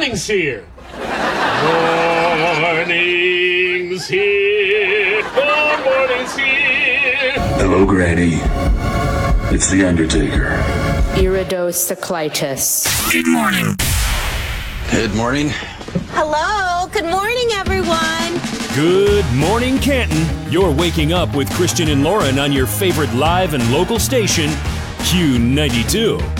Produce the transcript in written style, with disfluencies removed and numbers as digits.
morning's here. Morning's here. The morning's here. Hello, Granny. It's the Undertaker. Iridocyclitis. Good morning. Good morning. Hello. Good morning, everyone. Good morning, Canton. You're waking up with Christian and Lauren on your favorite live and local station, Q92.